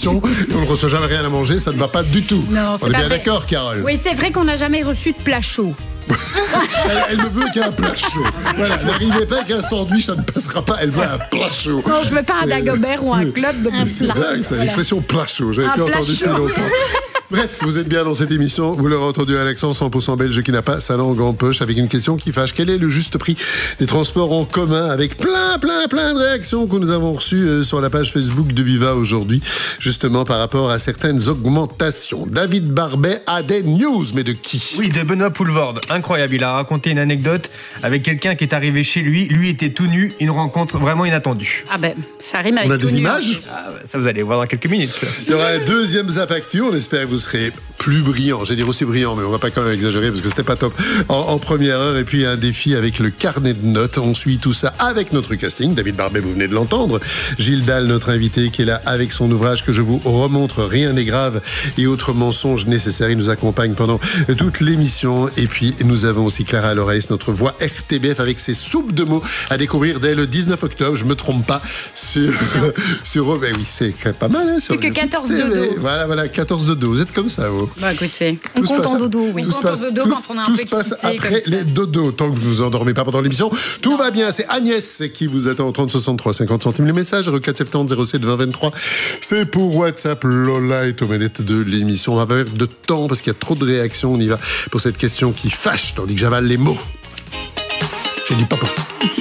l'émission et on ne reçoit jamais rien à manger, ça ne va pas du tout. Non, c'est on est pas bien vrai. d'accord, Carole? Oui, c'est vrai qu'on n'a jamais reçu de plat chaud. Elle ne veut qu'un plat chaud. Voilà, n'arrivez pas qu'un sandwich, ça ne passera pas. Elle veut un plat chaud. Non, je veux pas un Dagobert ou un club de C'est dingue, c'est l'expression plat chaud. J'avais Un plus plat entendu depuis chaud. longtemps. Bref, vous êtes bien dans cette émission. Vous l'aurez entendu, un accent 100% belge qui n'a pas sa langue en poche, avec une question qui fâche. Quel est le juste prix des transports en commun? Avec plein de réactions que nous avons reçues sur la page Facebook de Viva aujourd'hui, justement par rapport à certaines augmentations. David Barbet a des news, mais de qui? Oui, de Benoît Poulvorde. Incroyable, il a raconté une anecdote avec quelqu'un qui est arrivé chez lui. Lui était tout nu, une rencontre vraiment inattendue. Ah ben, ça rime avec On a tout des nu. images? Ça, vous allez voir dans quelques minutes. Il y aura un deuxième Zap Actu. On espère que vous serez plus brillant. J'allais dire aussi brillant, mais on va pas quand même exagérer parce que c'était pas top en première heure. Et puis un défi avec le carnet de notes. On suit tout ça avec notre casting. David Barbet, vous venez de l'entendre. Gilles Dalle, notre invité, qui est là avec son ouvrage que je vous remontre. Rien n'est grave et autres mensonges nécessaires. Il nous accompagne pendant toute l'émission. Et puis nous avons aussi Clara Loreis, notre voix RTBF avec ses soupes de mots à découvrir dès le 19 octobre. Je me trompe pas sur ben oui, c'est pas mal. Hein, sur Plus que le 14 Pix TV. dodo. Voilà, 14 dodo. Vous êtes comme ça, vous. Bah écoutez, on Tout se compte passe- en dodo, oui. tout On se compte en passe- dodo tout- quand on est un tout peu se passe excité après comme ça. les dodos, tant que vous ne vous endormez pas pendant l'émission. Tout va bien, c'est Agnès qui vous attend au 30 63 50 centimes les messages, 470 07 20 23. C'est pour WhatsApp. Lola est aux manettes de l'émission. On va pas perdre de temps parce qu'il y a trop de réactions. On y va pour cette question qui fâche, tandis que j'avale les mots. Je dis pas pour.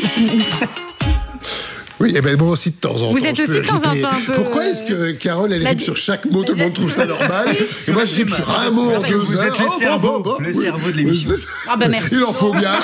Oui, et ben moi aussi de temps en temps. Vous êtes je aussi peux de temps en rimer. temps un peu, Pourquoi est-ce que Carole, elle rime sur chaque mot, tout le monde trouve ça normal, et moi je rime sur un mot en 2 Vous heures. êtes le Oh, cerveau, bon, le oui. cerveau de l'émission. Ah ben merci. Il en faut bien.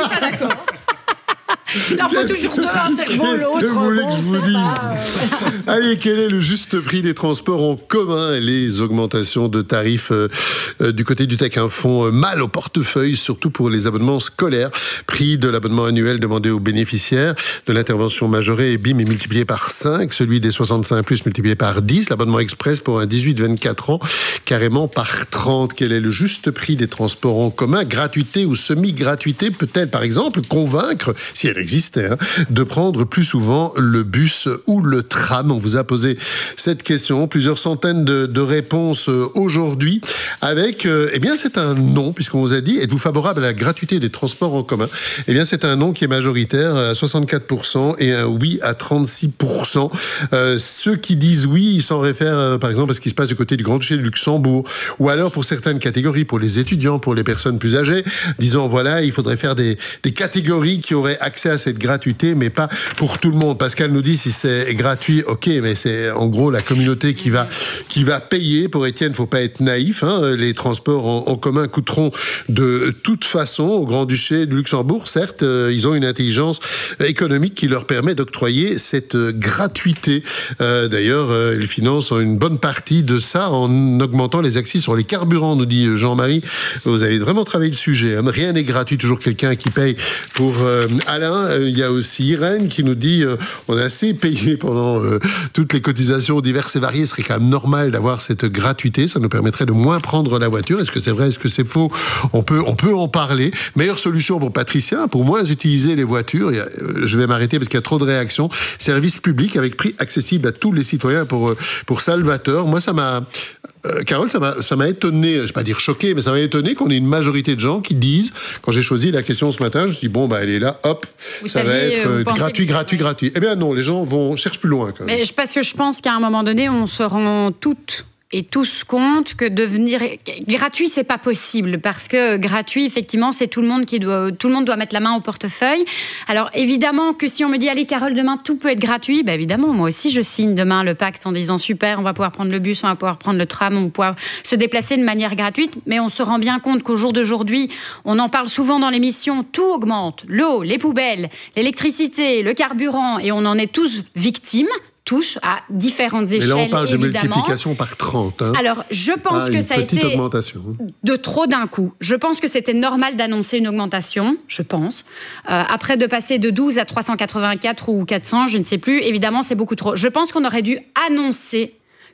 Il en faut toujours deux, un cerveau, Qu'est-ce que l'autre. vous voulez que je vous c'est dise pas- Allez, quel est le juste prix des transports en commun? Les augmentations de tarifs du côté du Tech font mal au portefeuille, surtout pour les abonnements scolaires. Prix de l'abonnement annuel demandé aux bénéficiaires de l'intervention majorée et BIM est multiplié par 5, celui des 65 plus multiplié par 10, l'abonnement express pour un 18-24 ans carrément par 30. Quel est le juste prix des transports en commun? Gratuité ou semi-gratuité peut-elle, par exemple, convaincre, si elle existait, hein, de prendre plus souvent le bus ou le tram? On vous a posé cette question, plusieurs centaines de réponses aujourd'hui, avec, eh bien, c'est un non, puisqu'on vous a dit, êtes-vous favorable à la gratuité des transports en commun? Eh bien, c'est un non qui est majoritaire à 64% et un oui à 36%. Ceux qui disent oui, ils s'en réfèrent, par exemple, à ce qui se passe du côté du Grand-Duché de Luxembourg, ou alors pour certaines catégories, pour les étudiants, pour les personnes plus âgées, disant, voilà, il faudrait faire des catégories qui auraient accès à cette gratuité, mais pas pour tout le monde. Pascal nous dit, si c'est gratuit, ok, mais c'est en gros la communauté qui va payer. Pour Étienne, faut pas être naïf, hein. Les transports en commun coûteront de toute façon au Grand-Duché de Luxembourg. Certes, ils ont une intelligence économique qui leur permet d'octroyer cette gratuité. D'ailleurs, ils financent une bonne partie de ça en augmentant les accès sur les carburants, nous dit Jean-Marie. Vous avez vraiment travaillé le sujet, hein. Rien n'est gratuit, toujours quelqu'un qui paye. Pour Alain, il y a aussi Irène qui nous dit on a assez payé pendant toutes les cotisations diverses et variées. Ce serait quand même normal d'avoir cette gratuité. Ça nous permettrait de moins prendre la voiture. Est-ce que c'est vrai? Est-ce que c'est faux? On peut en parler. Meilleure solution pour Patricia, pour moins utiliser les voitures. Je vais m'arrêter parce qu'il y a trop de réactions. Service public avec prix accessible à tous les citoyens pour Salvatore. Moi, ça m'a... Carole, ça m'a étonné, je ne vais pas dire choqué, mais ça m'a étonné qu'on ait une majorité de gens qui disent, quand j'ai choisi la question ce matin, je me suis dit, bon, elle est là, hop, ça va être gratuit. Eh bien non, les gens cherchent plus loin quand même. Mais parce que je pense qu'à un moment donné, on se rend toutes et tous compte que devenir gratuit, c'est pas possible, parce que gratuit, effectivement, c'est tout le monde doit mettre la main au portefeuille. Alors évidemment que si on me dit allez Carole, demain tout peut être gratuit, ben évidemment moi aussi je signe demain le pacte en disant super, on va pouvoir prendre le bus, on va pouvoir prendre le tram, on va pouvoir se déplacer de manière gratuite, mais on se rend bien compte qu'au jour d'aujourd'hui, on en parle souvent dans l'émission, tout augmente, l'eau, les poubelles, l'électricité, le carburant, et on en est tous victimes. Tous à différentes échelles, évidemment. Mais là, on parle de multiplication par 30. Hein. Alors, je pense que ça a été augmentation. De trop d'un coup. Je pense que c'était normal d'annoncer une augmentation, je pense. Après, de passer de 12 à 384 ou 400, je ne sais plus, évidemment, c'est beaucoup trop. Je pense qu'on aurait dû annoncer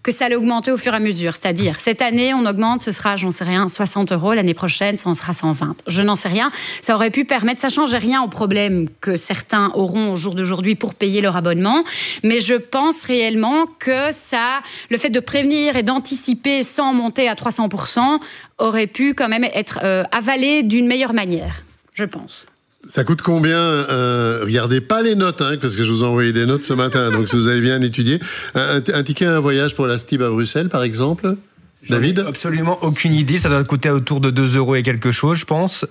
que ça allait augmenter au fur et à mesure. C'est-à-dire, cette année, on augmente, ce sera, j'en sais rien, 60 €. L'année prochaine, ça en sera 120. Je n'en sais rien. Ça aurait pu permettre, ça ne changeait rien au problème que certains auront au jour d'aujourd'hui pour payer leur abonnement. Mais je pense réellement que le fait de prévenir et d'anticiper sans monter à 300% aurait pu quand même être avalé d'une meilleure manière, je pense. Ça coûte combien regardez pas les notes, parce que je vous ai envoyé des notes ce matin, donc si vous avez bien étudié. Un ticket, un voyage pour la STIB à Bruxelles, par exemple, David ? Absolument aucune idée. Ça doit coûter autour de 2 € et quelque chose, je pense.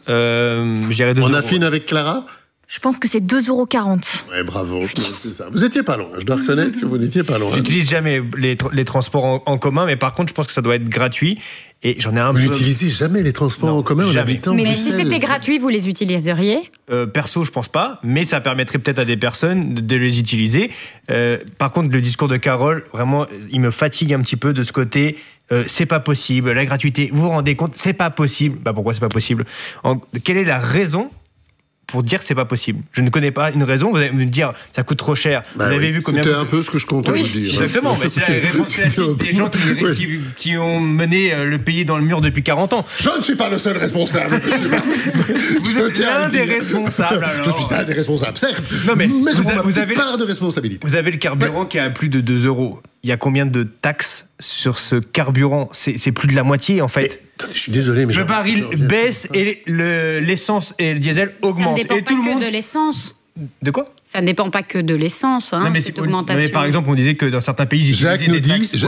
Je dirais 2 €. On affine avec Clara ? Je pense que c'est 2,40 €. Ouais, bravo, c'est ça. Vous étiez pas loin, je dois reconnaître que vous n'étiez pas loin. J'utilise jamais les transports en commun, mais par contre, je pense que ça doit être gratuit. Et j'en ai un peu... Vous n'utilisez jamais les transports en commun en habitant Mais Bruxelles. si c'était gratuit, vous les utiliseriez ? Perso, je pense pas, mais ça permettrait peut-être à des personnes de les utiliser. Par contre, le discours de Carole, vraiment, il me fatigue un petit peu de ce côté. C'est pas possible, la gratuité. Vous vous rendez compte, c'est pas possible. Pourquoi c'est pas possible ? Quelle est la raison pour dire que c'est pas possible? Je ne connais pas une raison. Vous allez me dire ça coûte trop cher. Vous avez vu combien? C'était un peu ce que je comptais vous dire. Exactement. Mais c'est la réponse classique des gens qui ont mené le pays dans le mur depuis 40 ans. Je ne suis pas le seul responsable, monsieur. Vous êtes l'un des responsables. Alors. Je suis un des responsables, certes. Non mais vous avez part de responsabilité. Vous avez le carburant qui est à plus de 2 €. Il y a combien de taxes sur ce carburant? C'est plus de la moitié en fait. Je suis désolé, mais le baril baisse et l'essence et le diesel augmentent. Ça ne dépend et pas tout le monde que de l'essence. De quoi? Ça ne dépend pas que de l'essence, non, mais cette augmentation. Mais par exemple, on disait que dans certains pays, ils Jacques nous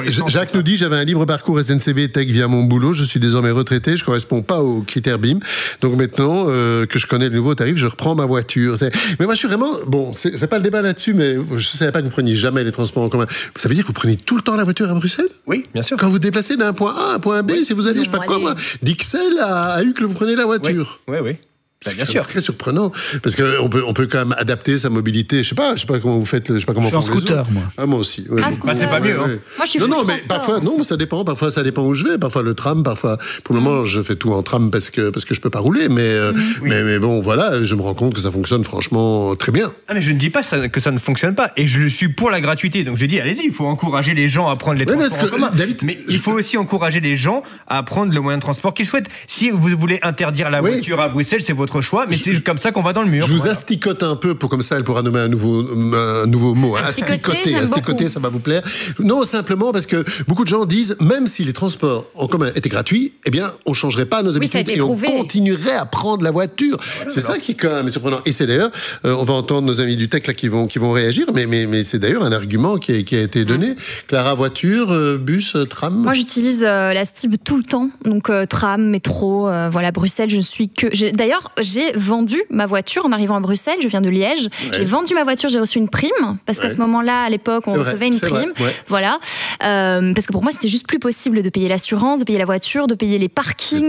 dit, j'avais un libre parcours SNCB Tech via mon boulot, je suis désormais retraité, je ne correspond pas aux critères BIM. Donc maintenant que je connais le nouveau tarif, je reprends ma voiture. Mais moi, je suis vraiment... Bon, je ne fais pas le débat là-dessus, mais je ne savais pas que vous preniez jamais les transports en commun. Ça veut dire que vous prenez tout le temps la voiture à Bruxelles? Oui, bien sûr. Quand vous déplacez d'un point A à un point B, si vous allez, je ne sais pas quoi, moi, d'Ixelles à Uccle, vous prenez la voiture. Oui, oui. C'est bien sûr très surprenant parce qu'on peut quand même adapter sa mobilité. Je sais pas comment vous faites. Je sais pas comment. Je suis en scooter, moi. Ah, moi aussi. Ouais. C'est pas mieux. Hein. Moi, je suis non, mais parfois, ça dépend. Parfois, ça dépend où je vais. Parfois, le tram. Parfois, pour le moment, je fais tout en tram parce que je peux pas rouler. Mais bon, voilà, je me rends compte que ça fonctionne franchement très bien. Ah, mais je ne dis pas que ça ne fonctionne pas. Et je suis pour la gratuité. Donc, je dis, allez-y, il faut encourager les gens à prendre les transports en commun. Mais il faut aussi encourager les gens à prendre le moyen de transport qu'ils souhaitent. Si vous voulez interdire la voiture à Bruxelles, c'est votre choix. Mais c'est comme ça qu'on va dans le mur. Je vous asticote un peu pour comme ça, elle pourra nommer un nouveau mot. Asticoter, ça va vous plaire. Non, simplement parce que beaucoup de gens disent, même si les transports en commun étaient gratuits, eh bien, on changerait pas nos habitudes et on continuerait à prendre la voiture. Voilà, c'est ça qui est quand même surprenant. Et c'est d'ailleurs, on va entendre nos amis du tech là qui vont réagir, mais c'est d'ailleurs un argument qui a été donné. Clara, voiture, bus, tram. Moi, j'utilise la STIB tout le temps, donc tram, métro. Voilà, Bruxelles, D'ailleurs, j'ai vendu ma voiture en arrivant à Bruxelles. Je viens de Liège. Ouais. J'ai vendu ma voiture, j'ai reçu une prime parce qu'à ce moment-là, à l'époque, on recevait une prime. Voilà, parce que pour moi, c'était juste plus possible de payer l'assurance, de payer la voiture, de payer les parkings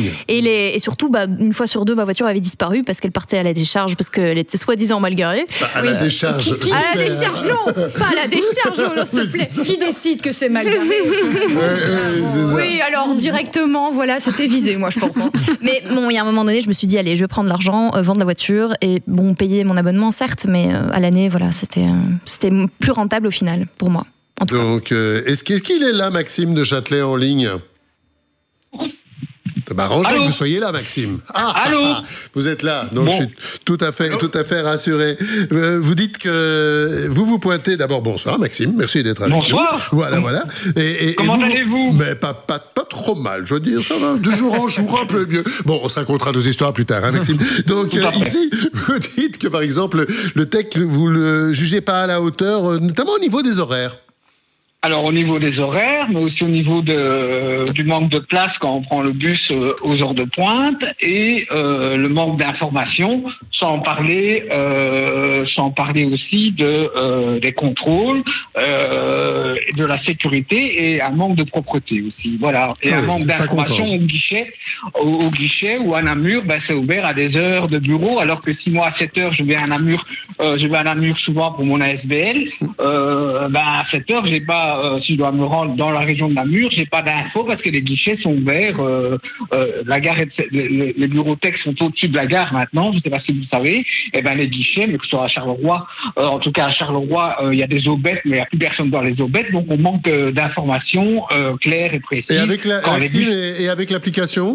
et surtout, une fois sur deux, ma voiture avait disparu parce qu'elle partait à la décharge parce qu'elle était soi-disant mal garée. À la décharge. À la décharge, non, pas à la décharge, non, s'il te plaît. Qui décide que c'est mal garé? Oui, alors directement, voilà, c'était visé, moi, je pense. Mais bon, il y a un moment donné, je me suis dit, allez, je vais prendre l'argent, vendre la voiture et bon, payer mon abonnement, certes, mais à l'année, voilà, c'était plus rentable au final, pour moi. En tout cas. Est-ce qu'il est là, Maxime de Châtelet, en ligne? Ça m'arrangerait que vous soyez là, Maxime. Allô. Vous êtes là, donc bon. Je suis tout à fait rassuré. Vous dites que vous pointez d'abord. Bonsoir, Maxime. Merci d'être avec nous. Bonsoir. Voilà. Et comment allez-vous? Mais pas trop mal, je veux dire. Ça va, de jour en jour, un peu mieux. Bon, on se racontera nos histoires plus tard, hein, Maxime. Donc ici, vous dites que par exemple, le tech, vous le jugez pas à la hauteur, notamment au niveau des horaires. Alors au niveau des horaires, mais aussi au niveau du manque de place quand on prend le bus aux heures de pointe et le manque d'informations, sans parler aussi des contrôles, de la sécurité et un manque de propreté aussi. Voilà, et un manque d'informations au guichet ou à Namur, c'est ouvert à des heures de bureau, alors que si moi à 7 heures je vais à Namur je vais à Namur souvent pour mon ASBL, à 7 heures, j'ai pas, si je dois me rendre dans la région de Namur, j'ai pas d'infos parce que les guichets sont ouverts. La gare, les bureaux tech sont au-dessus de la gare maintenant. Je sais pas si vous le savez. Et les guichets, mais que ce soit à Charleroi, en tout cas à Charleroi, il y a des aubettes, mais il n'y a plus personne dans les aubettes, donc on manque d'informations claires et précises. Et avec avec l'application?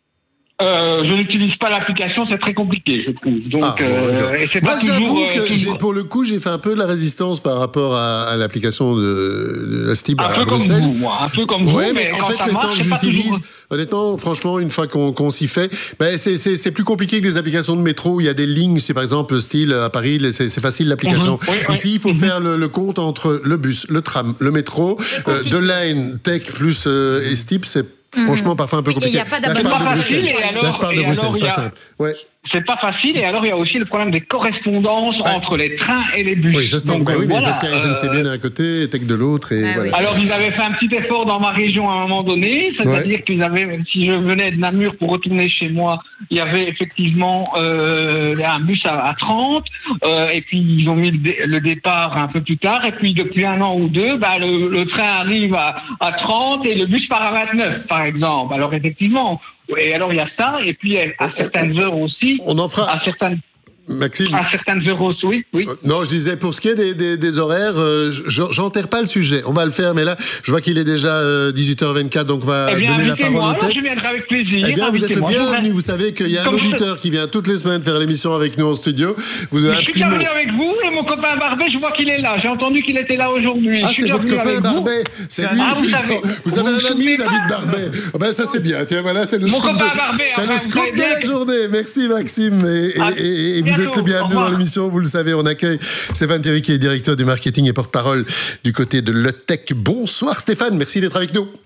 Je n'utilise pas l'application, c'est très compliqué, je trouve. Donc, et c'est pas j'avoue toujours, que pour le coup, j'ai fait un peu de la résistance par rapport à l'application de la STIB à Bruxelles. Un peu comme vous, mais en fait, maintenant que j'utilise, honnêtement, franchement, une fois qu'on s'y fait, c'est plus compliqué que des applications de métro où il y a des lignes. C'est par exemple style à Paris, c'est facile l'application. Ici, il faut faire le compte entre le bus, le tram, le métro, de Line, Tech plus STIB, c'est franchement parfois un peu compliqué. Il n'y a pas d'abonnement. Là, je parle de Bruxelles, c'est pas simple. Ouais. C'est pas facile, et alors il y a aussi le problème des correspondances entre les trains et les bus. Oui, ça c'est parce qu'il y a SNCB d'un côté et Tech de l'autre. Voilà. Alors ils avaient fait un petit effort dans ma région à un moment donné, c'est-à-dire qu'ils avaient, si je venais de Namur pour retourner chez moi, il y avait effectivement un bus à 30, et puis ils ont mis le départ un peu plus tard, et puis depuis un an ou deux, le train arrive à 30 et le bus part à 29, par exemple. Alors effectivement. Et alors il y a ça, et puis à certaines heures aussi. On en fera. Maxime. À certaines heures aussi, oui. Non, je disais, pour ce qui est des horaires, j'enterre pas le sujet. On va le faire, mais là, je vois qu'il est déjà 18h24, donc on va donner la parole au tech. Je viendrai avec plaisir. Eh bien, vous êtes le bienvenu. Vous savez qu'il y a un auditeur qui vient toutes les semaines faire l'émission avec nous en studio. Je suis déjà venu avec vous, et mon copain Barbet, je vois qu'il est là. J'ai entendu qu'il était là aujourd'hui. Ah, c'est votre copain Barbet. C'est lui. Vous avez un ami, David Barbet. Ça, c'est bien. Tiens, voilà, c'est le scoop de la journée. Merci, Maxime. Et vous êtes le bienvenu dans l'émission, vous le savez, on accueille Stéphane Thierry qui est directeur du marketing et porte-parole du côté de LeTech. Bonsoir Stéphane, merci d'être avec nous.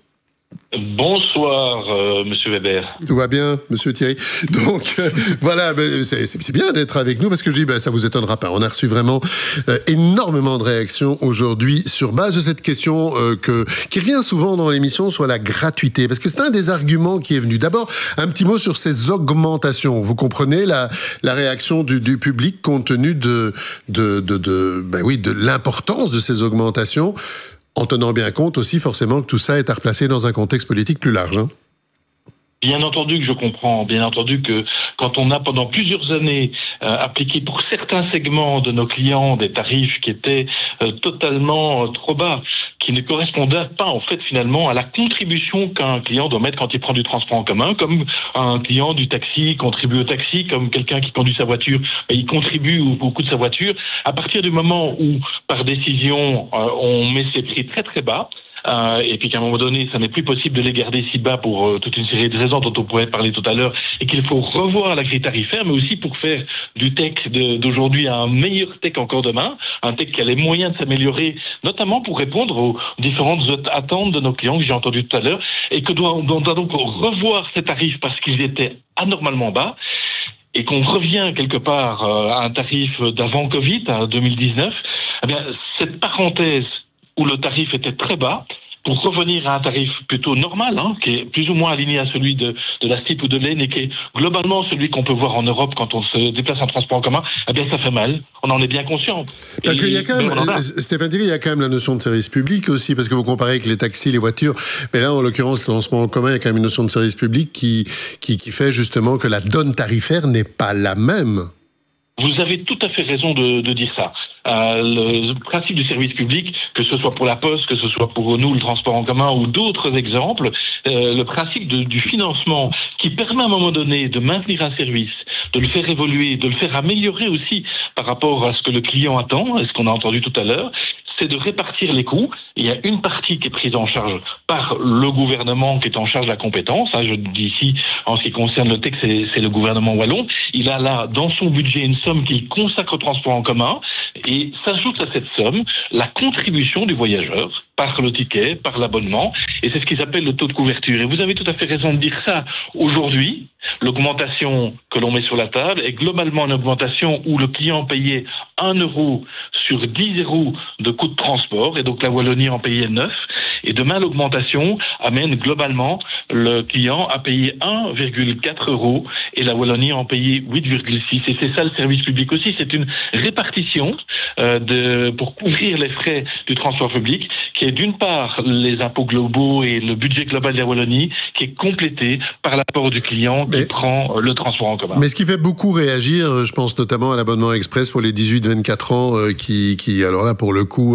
Bonsoir, Monsieur Weber. Tout va bien, Monsieur Thierry. Donc, voilà, c'est bien d'être avec nous parce que je dis, ça vous étonnera pas. On a reçu vraiment énormément de réactions aujourd'hui sur base de cette question qui revient souvent dans l'émission, soit la gratuité. Parce que c'est un des arguments qui est venu. D'abord, un petit mot sur ces augmentations. Vous comprenez la réaction du public compte tenu de l'importance de ces augmentations, en tenant bien compte aussi forcément que tout ça est à replacer dans un contexte politique plus large. Bien entendu que je comprends, bien entendu que quand on a pendant plusieurs années appliqué pour certains segments de nos clients des tarifs qui étaient totalement trop bas, qui ne correspondaient pas en fait finalement à la contribution qu'un client doit mettre quand il prend du transport en commun, comme un client du taxi contribue au taxi, comme quelqu'un qui conduit sa voiture, il contribue au coût de sa voiture. À partir du moment où, par décision, on met ses prix très très bas, et puis qu'à un moment donné, ça n'est plus possible de les garder si bas pour toute une série de raisons dont on pourrait parler tout à l'heure, et qu'il faut revoir la grille tarifaire, mais aussi pour faire du tech d'aujourd'hui un meilleur tech encore demain, un tech qui a les moyens de s'améliorer, notamment pour répondre aux différentes attentes de nos clients que j'ai entendu tout à l'heure, et que on doit donc revoir ces tarifs parce qu'ils étaient anormalement bas, et qu'on revient quelque part à un tarif d'avant Covid, à 2019, eh bien, cette parenthèse où le tarif était très bas, pour revenir à un tarif plutôt normal, qui est plus ou moins aligné à celui de la STIB ou de l'EN, et qui est globalement celui qu'on peut voir en Europe quand on se déplace en transport en commun, eh bien ça fait mal. On en est bien conscient. Parce qu'il y a quand même, Stéphane Thierry, il y a quand même la notion de service public aussi, parce que vous comparez avec les taxis, les voitures, mais là, en l'occurrence, le transport en commun, il y a quand même une notion de service public qui fait justement que la donne tarifaire n'est pas la même. Vous avez tout à fait raison de dire ça. Le principe du service public, que ce soit pour la Poste, que ce soit pour nous, le transport en commun ou d'autres exemples, le principe du financement qui permet à un moment donné de maintenir un service, de le faire évoluer, de le faire améliorer aussi par rapport à ce que le client attend, et ce qu'on a entendu tout à l'heure, c'est de répartir les coûts. Il y a une partie qui est prise en charge par le gouvernement qui est en charge de la compétence. Je dis ici, en ce qui concerne le texte, c'est le gouvernement wallon. Il a là, dans son budget, une somme qu'il consacre au transport en commun, et s'ajoute à cette somme la contribution du voyageur par le ticket, par l'abonnement, et c'est ce qu'ils appellent le taux de couverture. Et vous avez tout à fait raison de dire ça. Aujourd'hui, l'augmentation que l'on met sur la table est globalement une augmentation où le client payait 1 euro sur 10 euros de coût de transport, et donc la Wallonie en payait 9. Et demain, l'augmentation amène globalement le client à payer 1,4 € et la Wallonie en payer 8,6. Et c'est ça le service public aussi. C'est une répartition pour couvrir les frais du transport public qui est d'une part les impôts globaux et le budget global de la Wallonie qui est complété par l'apport du client qui prend le transport en commun. Mais ce qui fait beaucoup réagir, je pense notamment à l'abonnement express pour les 18-24 ans qui alors là pour le coup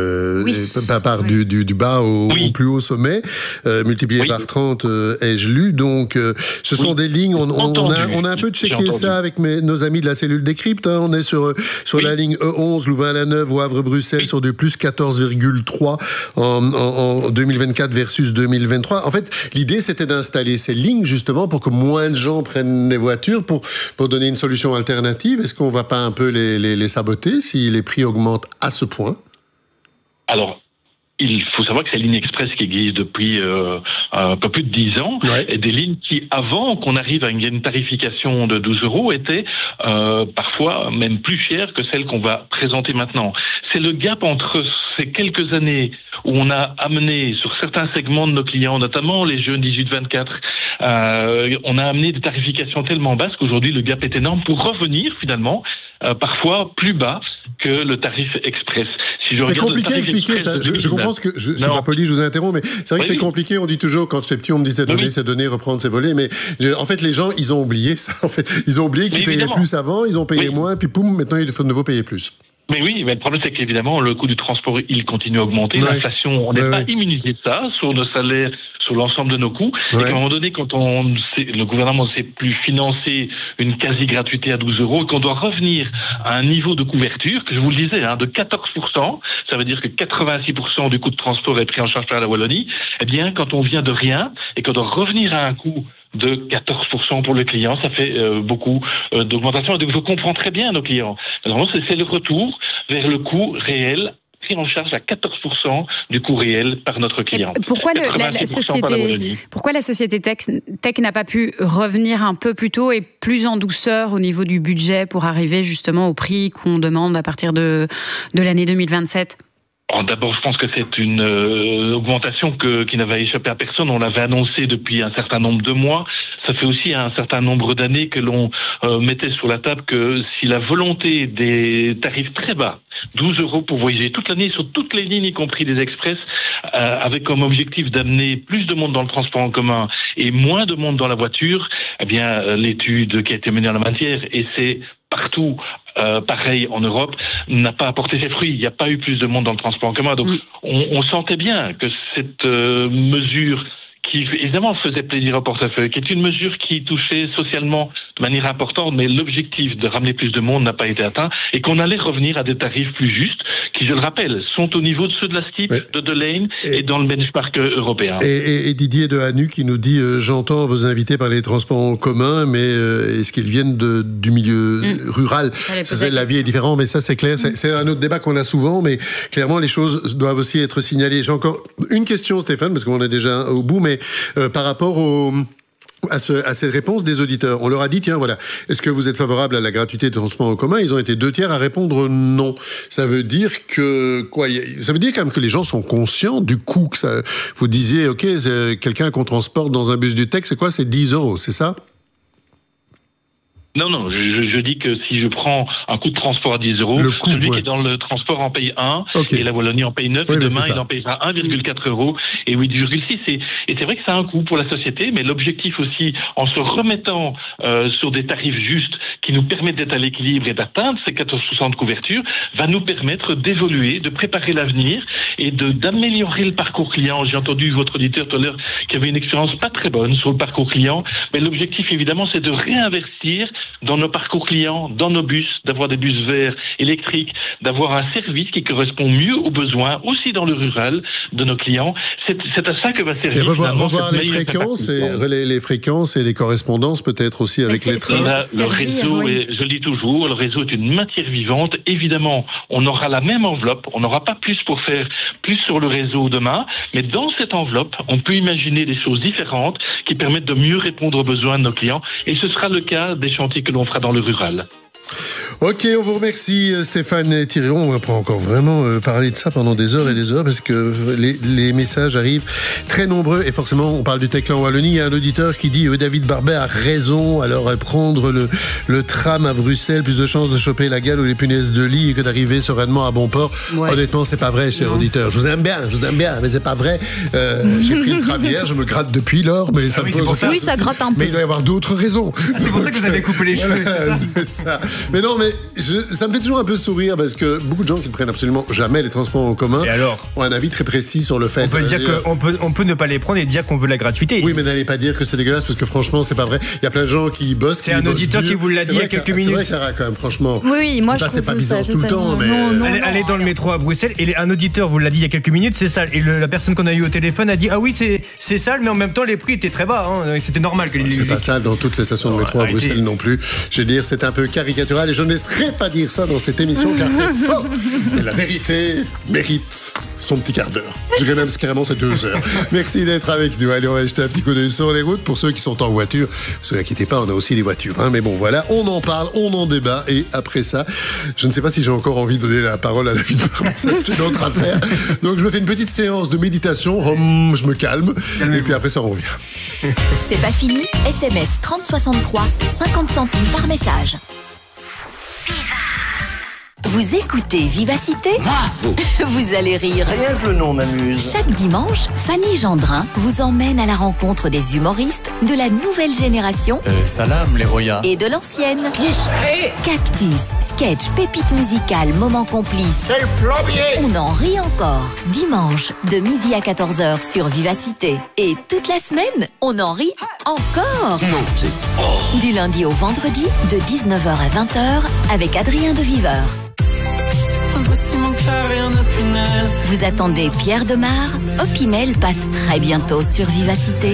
part du bas au plus haut sommet, multiplié par 30 ai-je lu. Donc ce sont des lignes, on a un peu checké ça avec nos amis de la cellule Décrypte, hein. On est sur la ligne E11 Louvain-la-Neuve ou Havre-Bruxelles sur du plus 14,3 en 2024 versus 2023. En fait, l'idée c'était d'installer ces lignes justement pour que moins de gens prennent des voitures pour donner une solution alternative. Est-ce qu'on va pas un peu les saboter si les prix augmentent à ce point? Alors, il faut savoir que c'est Ligne Express qui existe depuis un peu plus de 10 ans, et des lignes qui, avant qu'on arrive à une tarification de 12 € étaient parfois même plus chères que celles qu'on va présenter maintenant. C'est le gap entre ces quelques années où on a amené sur certains segments de nos clients, notamment les jeunes 18-24, on a amené des tarifications tellement basses qu'aujourd'hui le gap est énorme pour revenir finalement parfois plus bas que le tarif express. C'est compliqué à expliquer ça. Je comprends ce que... Je suis pas poli, je vous interromps, mais c'est vrai que c'est compliqué. On dit toujours, quand j'étais petit, on me disait donner, c'est donner, reprendre, c'est voler. Mais en fait, les gens, ils ont oublié ça. En fait, ils ont oublié qu'ils payaient plus avant, ils ont payé moins, puis poum, maintenant il faut de nouveau payer plus. Mais oui, mais le problème c'est qu'évidemment le coût du transport il continue à augmenter. L'inflation, on n'est pas immunisé de ça sur nos salaires, sur l'ensemble de nos coûts. Et qu'à un moment donné, quand le gouvernement ne sait plus financer une quasi-gratuité à 12 € et qu'on doit revenir à un niveau de couverture, que je vous le disais, de 14%, ça veut dire que 86% du coût de transport est pris en charge par la Wallonie, eh bien, quand on vient de rien et qu'on doit revenir à un coût de 14% pour le client, ça fait beaucoup d'augmentation. Donc je comprends très bien nos clients. Alors, c'est le retour vers le coût réel pris en charge à 14% du coût réel par notre client. Pourquoi la société Tech n'a pas pu revenir un peu plus tôt et plus en douceur au niveau du budget pour arriver justement au prix qu'on demande à partir de l'année 2027 ? D'abord, je pense que c'est une augmentation qui n'avait échappé à personne. On l'avait annoncé depuis un certain nombre de mois. Ça fait aussi un certain nombre d'années que l'on mettait sur la table que si la volonté des tarifs très bas, 12 € pour voyager toute l'année sur toutes les lignes, y compris des express, avec comme objectif d'amener plus de monde dans le transport en commun et moins de monde dans la voiture, eh bien, l'étude qui a été menée en la matière, et c'est partout pareil en Europe, n'a pas apporté ses fruits. Il n'y a pas eu plus de monde dans le transport en commun. Donc, on sentait bien que cette mesure qui évidemment faisait plaisir au portefeuille, qui est une mesure qui touchait socialement de manière importante, mais l'objectif de ramener plus de monde n'a pas été atteint, et qu'on allait revenir à des tarifs plus justes, qui, je le rappelle, sont au niveau de ceux de la STIP, de Delane et dans le benchmark européen. Et Didier de Hanu qui nous dit j'entends vos invités par les transports en commun, mais est-ce qu'ils viennent du milieu rural? La vie est différente, mais ça c'est clair. C'est un autre débat qu'on a souvent, mais clairement les choses doivent aussi être signalées. J'ai encore une question, Stéphane, parce qu'on est déjà au bout, mais par rapport à cette réponse des auditeurs, on leur a dit tiens voilà, est-ce que vous êtes favorable à la gratuité de transport en commun? Ils ont été 2/3 à répondre non. Ça veut dire que quoi? Ça veut dire quand même que les gens sont conscients du coût que ça. Vous disiez ok, quelqu'un qu'on transporte dans un bus du Tech, c'est quoi? C'est 10 €, c'est ça? Non, je dis que si je prends un coût de transport à 10 €, celui qui est dans le transport en paye 1, et la Wallonie en paye 9, et demain il en payera 1,4 € et 8,6. Et c'est vrai que ça a un coût pour la société, mais l'objectif aussi, en se remettant sur des tarifs justes qui nous permettent d'être à l'équilibre et d'atteindre ces 14% de couverture, va nous permettre d'évoluer, de préparer l'avenir et d'améliorer le parcours client. J'ai entendu votre auditeur tout à l'heure qui avait une expérience pas très bonne sur le parcours client, mais l'objectif évidemment c'est de réinvestir dans nos parcours clients, dans nos bus, d'avoir des bus verts électriques, d'avoir un service qui correspond mieux aux besoins, aussi dans le rural, de nos clients. C'est à ça que va servir... Et revoir les fréquences et les correspondances peut-être aussi avec les trains. Le réseau, je le dis toujours, le réseau est une matière vivante. Évidemment, on aura la même enveloppe, on n'aura pas plus pour faire plus sur le réseau demain, mais dans cette enveloppe, on peut imaginer des choses différentes qui permettent de mieux répondre aux besoins de nos clients, et ce sera le cas des chantiers que l'on fera dans le rural. Ok, on vous remercie Stéphane Thirion. On pourra encore vraiment parler de ça pendant des heures et des heures parce que les messages arrivent très nombreux et forcément on parle du Tekla en Wallonie. Il y a un auditeur qui dit David Barbet a raison, alors prendre le tram à Bruxelles, plus de chances de choper la gale ou les punaises de lit que d'arriver sereinement à bon port. Ouais. Honnêtement, c'est pas vrai, cher auditeur. Je vous aime bien, mais c'est pas vrai. J'ai pris le tram hier, je me gratte depuis lors, mais ça me pose ça. Oui, ça gratte un peu. Mais il doit y avoir d'autres raisons. C'est pour ça que vous avez coupé les cheveux, c'est ça. Mais non, mais ça me fait toujours un peu sourire parce que beaucoup de gens qui ne prennent absolument jamais les transports en commun ont un avis très précis sur le fait. On peut dire qu'on peut ne pas les prendre et dire qu'on veut la gratuité. Oui, mais n'allez pas dire que c'est dégueulasse parce que franchement, c'est pas vrai. Il y a plein de gens qui bossent. C'est un auditeur qui vous l'a dit il y a quelques minutes. C'est vrai, Clara, quand même, franchement. Oui, moi je trouve c'est pas bizarre tout le temps. Allez dans le métro à Bruxelles et un auditeur vous l'a dit il y a quelques minutes, c'est sale. Et la personne qu'on a eu au téléphone a dit ah oui, c'est sale, mais en même temps les prix étaient très bas. C'était normal que c'est pas sale dans toutes les stations de métro à Bruxelles non plus. Je veux dire, c'est un peu caricatural et je ne laisserai pas dire ça dans cette émission car c'est faux. Et la vérité mérite son petit quart d'heure. Je dirais même carrément c'est 2 heures. Merci d'être avec nous. Allez, on va jeter un petit coup d'œil sur les routes pour ceux qui sont en voiture. Ne vous inquiétez pas, on a aussi des voitures. Mais bon, voilà, on en parle, on en débat. Et après ça, je ne sais pas si j'ai encore envie de donner la parole à la fille de ça, c'est une autre affaire. Donc, je me fais une petite séance de méditation. Je me calme. Et puis après ça, on revient. C'est pas fini. SMS 3063, 50 centimes par message. Vous écoutez Vivacité ? Vous allez rire. Rien que le nom m'amuse. Chaque dimanche, Fanny Gendrin vous emmène à la rencontre des humoristes de la nouvelle génération. Salam, les Roya. Et de l'ancienne. Qui c'est ? Cactus, sketch, pépite musicale, moment complice. C'est le plombier. On en rit encore. Dimanche, de midi à 14h sur Vivacité. Et toute la semaine, on en rit encore. Non, c'est... Du lundi au vendredi, de 19h à 20h, avec Adrien de Viveur. Vous attendez Pierre Demar ? Opinel passe très bientôt sur Vivacité.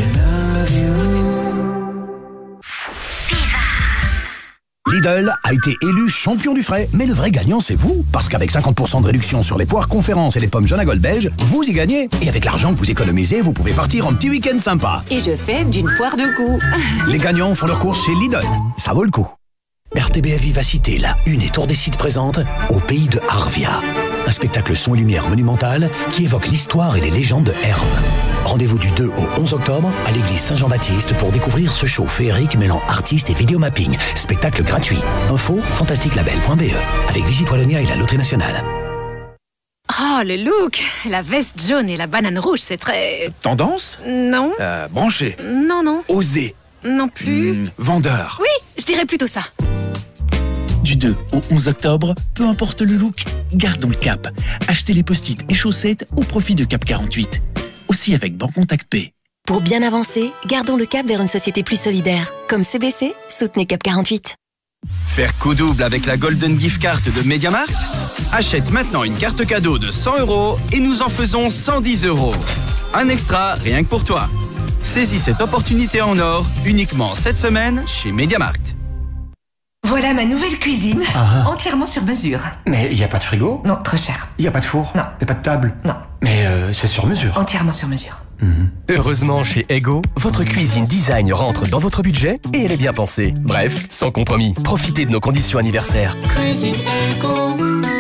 Lidl a été élu champion du frais, mais le vrai gagnant c'est vous, parce qu'avec 50% de réduction sur les poires conférences et les pommes Jonagol belge, vous y gagnez. Et avec l'argent que vous économisez, vous pouvez partir en petit week-end sympa. Et je fais d'une poire de goût. Les gagnants font leur course chez Lidl, ça vaut le coup. RTBF Vivacité, la Une et Tour des Sites présente Au pays de Arvia. Un spectacle son et lumière monumental qui évoque l'histoire et les légendes de Herve. Rendez-vous du 2 au 11 octobre à l'église Saint-Jean-Baptiste pour découvrir ce show féerique mêlant artistes et vidéomapping. Spectacle gratuit. Info fantastiquelabel.be avec Visite Wallonia et la Loterie Nationale. Oh, le look! La veste jaune et la banane rouge, c'est très... Tendance? Non. Branché? Non. Osé? Non plus. Vendeur? Oui, je dirais plutôt ça. Du 2 au 11 octobre, peu importe le look, gardons le cap. Achetez les post-it et chaussettes au profit de Cap 48. Aussi avec Bancontact P. Pour bien avancer, gardons le cap vers une société plus solidaire. Comme CBC, soutenez Cap 48. Faire coup double avec la Golden Gift Card de MediaMarkt ? Achète maintenant une carte cadeau de 100 € et nous en faisons 110 €. Un extra rien que pour toi. Saisis cette opportunité en or uniquement cette semaine chez MediaMarkt. Voilà ma nouvelle cuisine, entièrement sur mesure. Mais il n'y a pas de frigo ? Non, trop cher. Il n'y a pas de four ? Non. Il n'y a pas de table ? Non. Mais c'est sur mesure. Entièrement sur mesure. Heureusement, chez Ego, votre cuisine design rentre dans votre budget et elle est bien pensée. Bref, sans compromis. Profitez de nos conditions anniversaires. Cuisine Ego.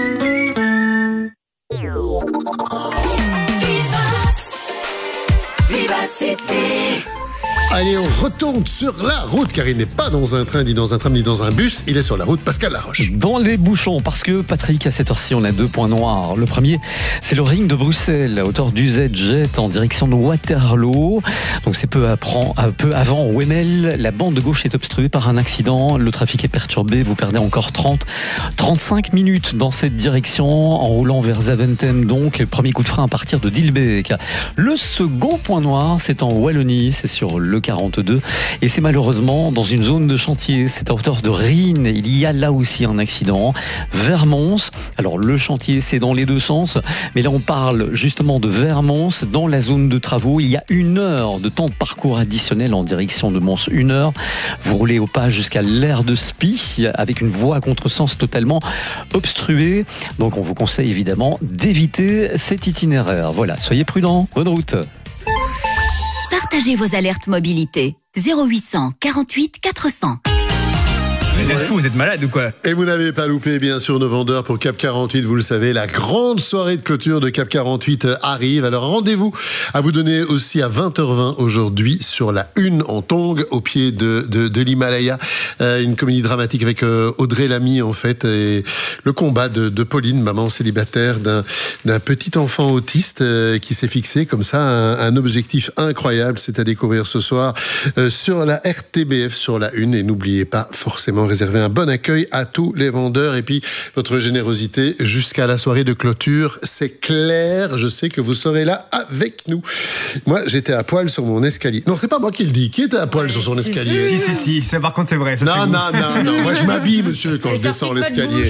Vivacité. Allez, on retourne sur la route, car il n'est pas dans un train, ni dans un tram, ni dans un bus. Il est sur la route, Pascal Laroche. Dans les bouchons, parce que, Patrick, à cette heure-ci, on a 2 points noirs. Le premier, c'est le ring de Bruxelles, à hauteur d'UZ-Jet, en direction de Waterloo. Donc c'est peu avant Wemmel. La bande de gauche est obstruée par un accident. Le trafic est perturbé. Vous perdez encore 35 minutes dans cette direction, en roulant vers Zaventem. Donc, premier coup de frein à partir de Dilbeek. Le second point noir, c'est en Wallonie. C'est sur le 42 et c'est malheureusement dans une zone de chantier, c'est à hauteur de Rhine. Il y a là aussi un accident vers Mons. Alors le chantier c'est dans les deux sens, mais là on parle justement de vers Mons, dans la zone de travaux. Il y a 1 heure de temps de parcours additionnel en direction de Mons, 1 heure. Vous roulez au pas jusqu'à l'aire de Spie avec une voie à contresens totalement obstruée, donc on vous conseille évidemment d'éviter cet itinéraire. Voilà, soyez prudents, bonne route. Partagez vos alertes mobilité. 0800 48 400. Vous êtes fous, vous êtes malade ou quoi? Et vous n'avez pas loupé, bien sûr, nos vendeurs pour Cap 48. Vous le savez, la grande soirée de clôture de Cap 48 arrive. Alors rendez-vous à vous donner aussi à 20h20 aujourd'hui sur la Une en Tongue, au pied de l'Himalaya. Une comédie dramatique avec Audrey Lamy, en fait, et le combat de Pauline, maman célibataire d'un petit enfant autiste qui s'est fixé comme ça un objectif incroyable. C'est à découvrir ce soir sur la RTBF, sur la Une. Et n'oubliez pas forcément réserver un bon accueil à tous les vendeurs. Et puis, votre générosité jusqu'à la soirée de clôture, c'est clair. Je sais que vous serez là avec nous. Moi, j'étais à poil sur mon escalier. Non, c'est pas moi qui le dis. Qui était à poil sur son escalier? Si. Ça, par contre, c'est vrai. Ça, non. Moi, je m'habille, monsieur, quand je descends l'escalier.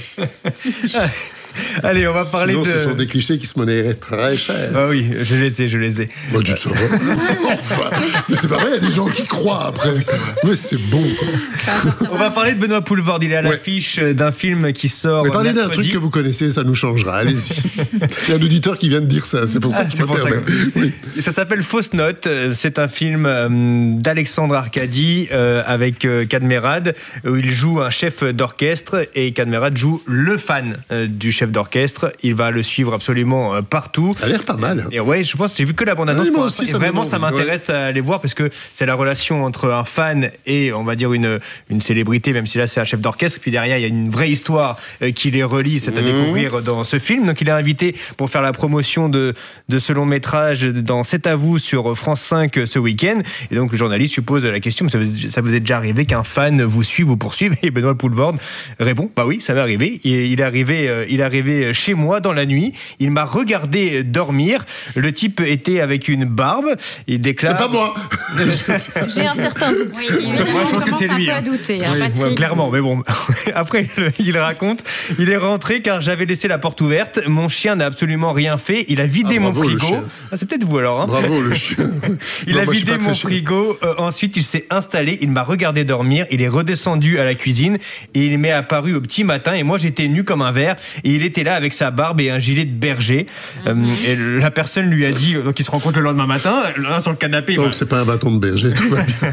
Allez, on va parler Sinon, de... ce sont des clichés qui se monnaieraient très cher. Ah oui, je les ai. Bah, tu te sauras. Enfin, mais c'est pas vrai, il y a des gens qui croient après. Mais c'est bon, quoi. On va parler de Benoît Poelvoorde. Il est à l'affiche d'un film qui sort. Mais parlez d'un mercredi. truc que vous connaissez, ça nous changera. Allez-y. Il y a un auditeur qui vient de dire ça. C'est pour ça que je me permets. Oui. Ça s'appelle Fausse Note. C'est un film d'Alexandre Arcadi avec Cadmerade, où il joue un chef d'orchestre et Cadmerade joue le fan du chef d'orchestre. Il va le suivre absolument partout. Ça a l'air pas mal. Et ouais, je pense que j'ai vu que la bande-annonce pour l'instant. Et vraiment, ça m'intéresse à aller voir parce que c'est la relation entre un fan et, on va dire, une célébrité, même si là c'est un chef d'orchestre. Et puis derrière, il y a une vraie histoire qui les relie. C'est à découvrir dans ce film. Donc il est invité pour faire la promotion de ce long métrage dans C'est à vous sur France 5 ce week-end. Et donc le journaliste lui pose la question, ça vous est déjà arrivé qu'un fan vous suive, vous poursuive? Et Benoît Poelvoorde répond, bah oui, ça m'est arrivé. Il est arrivé chez moi dans la nuit. Il m'a regardé dormir. Le type était avec une barbe. Il déclare... C'est pas moi. J'ai un certain doute. Oui, moi, je pense que c'est lui. Un peu à douter, Oui, clairement, mais bon. Après, il raconte, il est rentré car j'avais laissé la porte ouverte. Mon chien n'a absolument rien fait. Il a vidé mon frigo. C'est peut-être vous alors. Hein. Bravo le chien. Il a vidé mon frigo. Ensuite, il s'est installé. Il m'a regardé dormir. Il est redescendu à la cuisine et il m'est apparu au petit matin. Et moi, j'étais nu comme un verre. Et il était là avec sa barbe et un gilet de berger. Et la personne lui a dit, donc il se rencontre le lendemain matin, l'un sur le canapé. Donc c'est pas un bâton de berger, tout va bien.